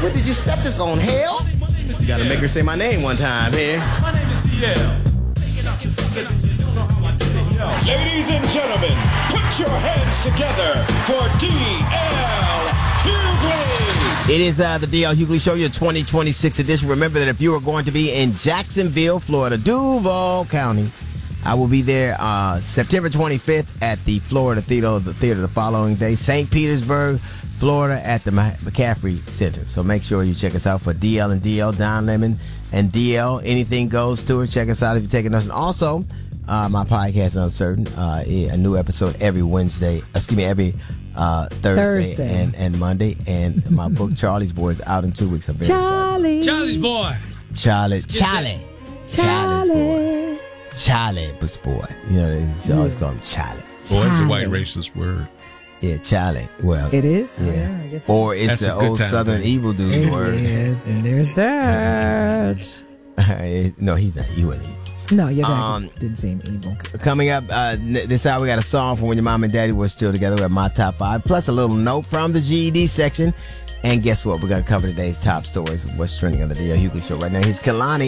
What did you set this on, hell? You gotta make her say my name one time here. My name is DL. Ladies and gentlemen, put your hands together for DL Hughley. It is the DL Hughley Show, your 2026 edition. Remember that if you are going to be in Jacksonville, Florida, Duval County, I will be there September 25th at the Florida Theater the following day. St. Petersburg, Florida at the McCaffrey Center. So make sure you check us out for DL and DL, Don Lemon and DL. Anything Goes tour. Check us out if you're taking us. And also, my podcast, Uncertain, a new episode every Thursday and Monday. And my book, Charlie's Boy, is out in 2 weeks. I'm very excited. Charlie's Boy. Charlie's Boy. You know, they always call him Charlie. Boy, it's a white racist word. Yeah, Charlie. Well, it is? Yeah. Or it's the old Southern evil dude word. Yes, and there's that. No, he's not. He wasn't evil. No, your dad didn't seem evil. Coming up this hour, we got a song from when your mom and daddy were still together. We have my top 5, plus a little note from the GED section. And guess what? We're going to cover today's top stories, what's trending on the DL Hughley Show right now. Here's Kalani.